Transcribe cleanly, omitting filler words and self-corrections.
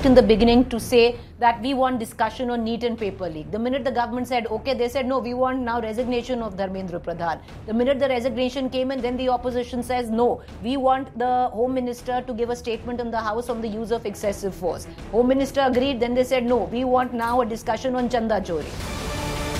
in the beginning to say that we want discussion on NEET and paper leak. The minute the government said, okay, they said, no, we want now resignation of Dharmendra Pradhan. The minute the resignation came in, then the opposition says, no, we want the Home Minister to give a statement in the House on the use of excessive force. Home Minister agreed, then they said, no, we want now a discussion on Chanda Chori.